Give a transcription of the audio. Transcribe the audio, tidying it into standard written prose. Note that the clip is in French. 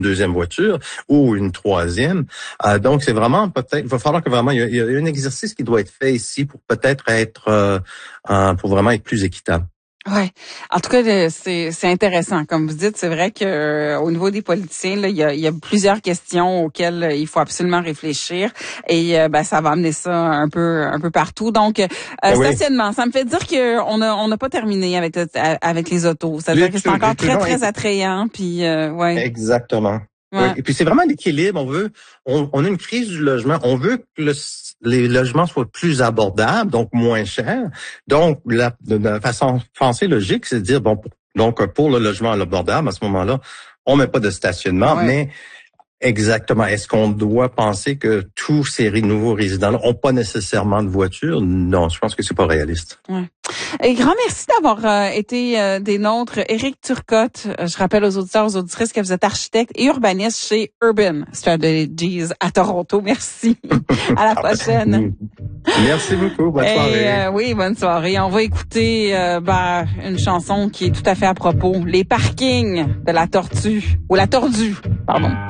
deuxième voiture ou une troisième. Donc, c'est vraiment peut-être, il va falloir que vraiment, il y a un exercice qui doit être fait ici pour peut-être pour vraiment être plus équitable. Ouais. En tout cas, c'est intéressant. Comme vous dites, c'est vrai que au niveau des politiciens, là, il y a plusieurs questions auxquelles il faut absolument réfléchir. Et ça va amener ça un peu partout. Donc, stationnement, ça me fait dire qu'on n'a pas terminé avec les autos. C'est-à-dire que c'est encore très, très attrayant. Puis ouais. Exactement. Ouais. Oui. Et puis c'est vraiment l'équilibre. On a une crise du logement. On veut que les logements soient plus abordables, donc moins chers. Donc de façon pensée logique, c'est de dire pour le logement abordable, à ce moment-là, on met pas de stationnement, mais exactement. Est-ce qu'on doit penser que tous ces nouveaux résidents-là ont pas nécessairement de voiture? Non, je pense que c'est pas réaliste. Ouais. Et grand merci d'avoir été des nôtres. Éric Turcotte, je rappelle aux auditeurs, aux auditrices que vous êtes architecte et urbaniste chez Urban Strategies à Toronto. Merci. À la prochaine. Merci beaucoup. Bonne soirée. Oui, bonne soirée. On va écouter une chanson qui est tout à fait à propos. Les parkings de la tortue. Ou la tordue, pardon.